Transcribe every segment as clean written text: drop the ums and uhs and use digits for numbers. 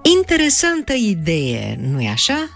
Interesantă idee, nu-i așa?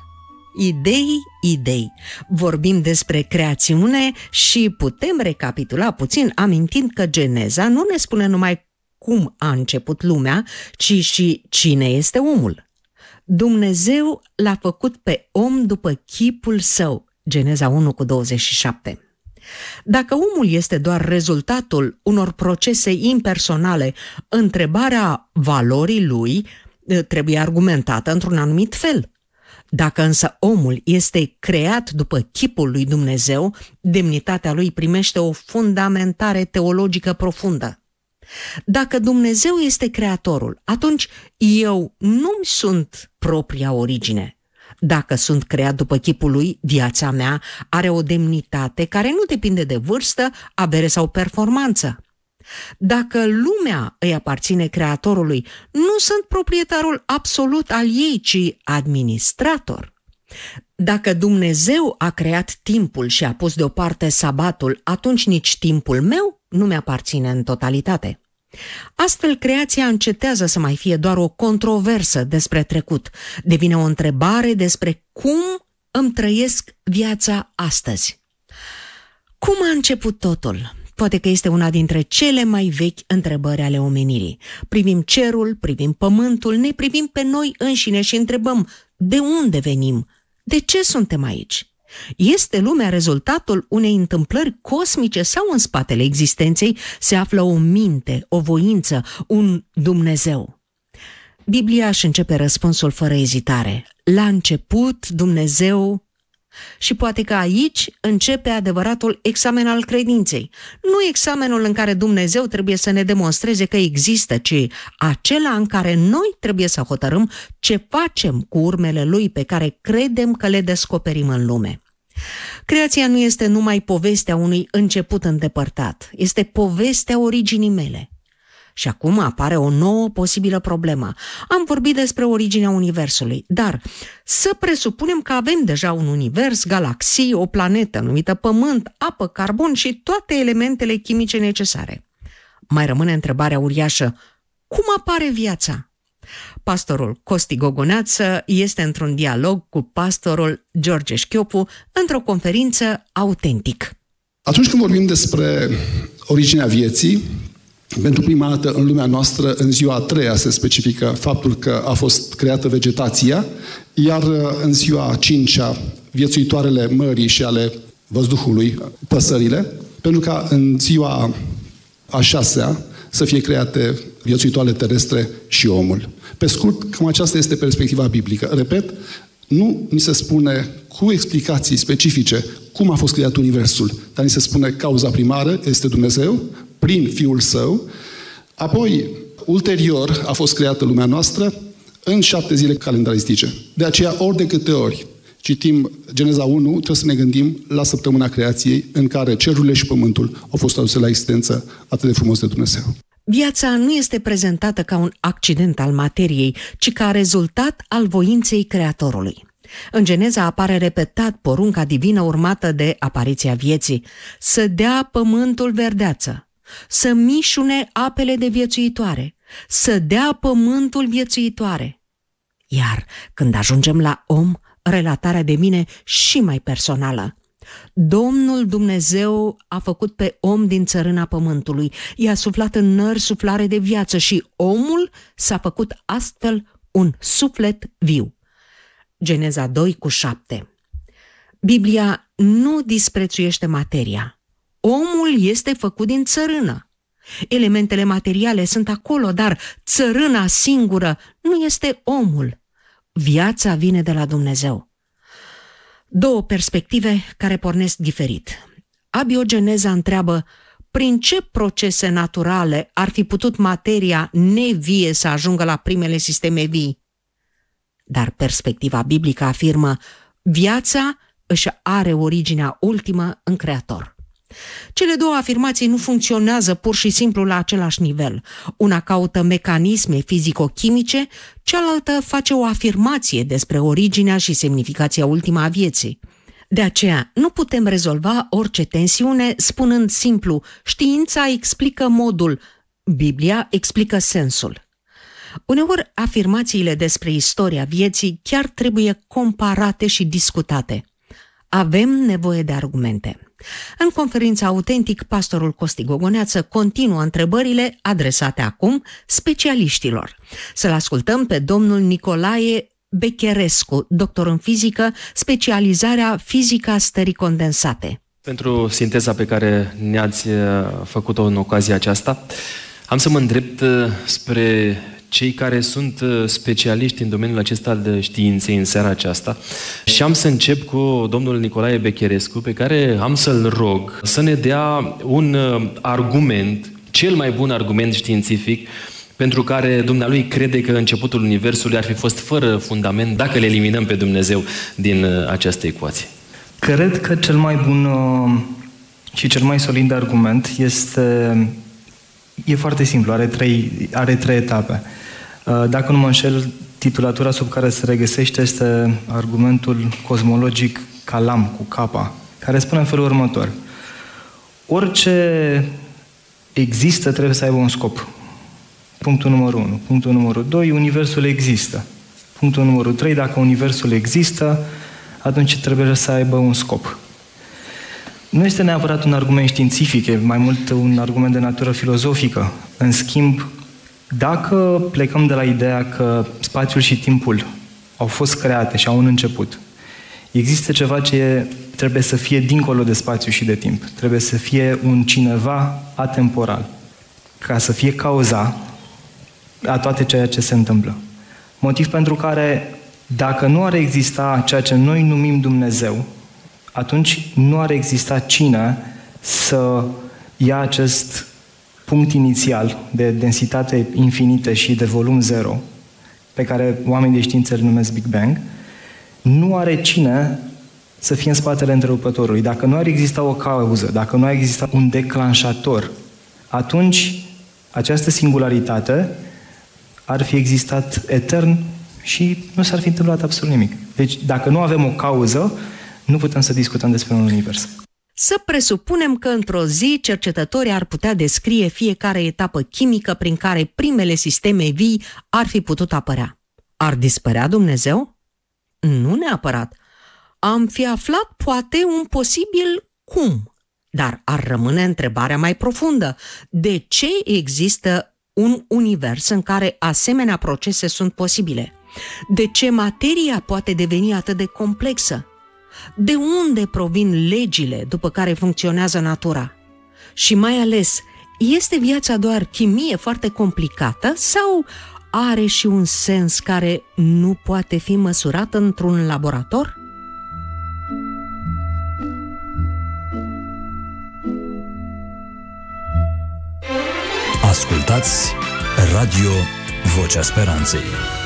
Idei. Vorbim despre creațiune și putem recapitula puțin amintind că Geneza nu ne spune numai cum a început lumea, ci și cine este omul. Dumnezeu l-a făcut pe om după chipul său, Geneza 1:27. Dacă omul este doar rezultatul unor procese impersonale, întrebarea valorii lui trebuie argumentată într-un anumit fel. Dacă însă omul este creat după chipul lui Dumnezeu, demnitatea lui primește o fundamentare teologică profundă. Dacă Dumnezeu este creatorul, atunci eu nu-mi sunt propria origine. Dacă sunt creat după chipul lui, viața mea are o demnitate care nu depinde de vârstă, avere sau performanță. Dacă lumea îi aparține creatorului, nu sunt proprietarul absolut al ei, ci administrator. Dacă Dumnezeu a creat timpul și a pus deoparte sabatul, atunci nici timpul meu nu mi-aparține în totalitate. Astfel, creația încetează să mai fie doar o controversă despre trecut, devine o întrebare despre cum îmi trăiesc viața astăzi. Cum a început totul? Poate că este una dintre cele mai vechi întrebări ale omenirii. Privim cerul, privim pământul, ne privim pe noi înșine și întrebăm de unde venim, de ce suntem aici. Este lumea rezultatul unei întâmplări cosmice sau în spatele existenței se află o minte, o voință, un Dumnezeu? Biblia își începe răspunsul fără ezitare. La început, Dumnezeu... Și poate că aici începe adevăratul examen al credinței. Nu examenul în care Dumnezeu trebuie să ne demonstreze că există, ci acela în care noi trebuie să hotărâm ce facem cu urmele Lui pe care credem că le descoperim în lume. Creația nu este numai povestea unui început îndepărtat, este povestea originii mele. Și acum apare o nouă posibilă problemă. Am vorbit despre originea Universului, dar să presupunem că avem deja un univers, galaxii, o planetă numită Pământ, apă, carbon și toate elementele chimice necesare. Mai rămâne întrebarea uriașă, cum apare viața? Pastorul Costi Gogoneață este într-un dialog cu pastorul George Șchiopu într-o conferință Autentic. Atunci când vorbim despre originea vieții, pentru prima dată în lumea noastră, în ziua a treia se specifică faptul că a fost creată vegetația, iar în ziua a cincea, viețuitoarele mării și ale văzduhului, păsările, pentru ca în ziua a șasea să fie create viețuitoarele terestre și omul. Pe scurt, cam aceasta este perspectiva biblică. Repet, nu ni se spune cu explicații specifice cum a fost creat Universul, dar ni se spune cauza primară este Dumnezeu, prin Fiul Său, apoi, ulterior, a fost creată lumea noastră în 7 zile calendaristice. De aceea, ori de câte ori citim Geneza 1, trebuie să ne gândim la săptămâna creației în care cerurile și pământul au fost aduse la existență atât de frumos de Dumnezeu. Viața nu este prezentată ca un accident al materiei, ci ca rezultat al voinței Creatorului. În Geneza apare repetat porunca divină urmată de apariția vieții, să dea pământul verdeață, să mișune apele de viețuitoare, să dea pământul viețuitoare. Iar când ajungem la om, relatarea devine și mai personală. Domnul Dumnezeu a făcut pe om din țărâna pământului, i-a suflat în nări suflare de viață și omul s-a făcut astfel un suflet viu. Geneza 2:7. Biblia nu disprețuiește materia. Omul este făcut din țărână. Elementele materiale sunt acolo, dar țărâna singură nu este omul. Viața vine de la Dumnezeu. Două perspective care pornesc diferit. Abiogeneza întreabă prin ce procese naturale ar fi putut materia nevie să ajungă la primele sisteme vii. Dar perspectiva biblică afirmă viața își are originea ultimă în Creator. Cele două afirmații nu funcționează pur și simplu la același nivel. Una caută mecanisme fizico-chimice, cealaltă face o afirmație despre originea și semnificația ultimă a vieții. De aceea, nu putem rezolva orice tensiune spunând simplu, știința explică modul, Biblia explică sensul. Uneori, afirmațiile despre istoria vieții chiar trebuie comparate și discutate. Avem nevoie de argumente. În conferința Autentic, pastorul Costi Gogoneață continuă întrebările adresate acum specialiștilor. Să-l ascultăm pe domnul Nicolae Becherescu, doctor în fizică, specializarea fizica stării condensate. Pentru sinteza pe care ne-ați făcut-o în ocazia aceasta, am să mă îndrept spre cei care sunt specialiști în domeniul acesta al științei în seara aceasta și am să încep cu domnul Nicolae Becherescu, pe care am să-l rog să ne dea un argument, cel mai bun argument științific, pentru care dumnealui crede că începutul Universului ar fi fost fără fundament dacă le eliminăm pe Dumnezeu din această ecuație. Cred că cel mai bun și cel mai solid argument e foarte simplu, are trei etape. Dacă nu mă înșel, titulatura sub care se regăsește este argumentul cosmologic Kalam, cu K, care spune în felul următor. Orice există trebuie să aibă un scop. Punctul numărul 1. Punctul numărul 2, Universul există. Punctul numărul 3, dacă Universul există, atunci trebuie să aibă un scop. Nu este neapărat un argument științific, e mai mult un argument de natură filozofică. În schimb, dacă plecăm de la ideea că spațiul și timpul au fost create și au un început, există ceva ce trebuie să fie dincolo de spațiu și de timp. Trebuie să fie un cineva atemporal, ca să fie cauza a toate ceea ce se întâmplă. Motiv pentru care, dacă nu ar exista ceea ce noi numim Dumnezeu, atunci nu ar exista cine să ia acest punct inițial de densitate infinită și de volum zero, pe care oamenii de știință îl numesc Big Bang, nu are cine să fie în spatele întrerupătorului. Dacă nu ar exista o cauză, dacă nu ar exista un declanșator, atunci această singularitate ar fi existat etern și nu s-ar fi întâmplat absolut nimic. Deci, dacă nu avem o cauză, nu putem să discutăm despre un univers. Să presupunem că într-o zi cercetătorii ar putea descrie fiecare etapă chimică prin care primele sisteme vii ar fi putut apărea. Ar dispărea Dumnezeu? Nu neapărat. Am fi aflat poate un posibil cum, dar ar rămâne întrebarea mai profundă. De ce există un univers în care asemenea procese sunt posibile? De ce materia poate deveni atât de complexă? De unde provin legile după care funcționează natura? Și mai ales, este viața doar chimie foarte complicată sau are și un sens care nu poate fi măsurat într-un laborator? Ascultați Radio Vocea Speranței.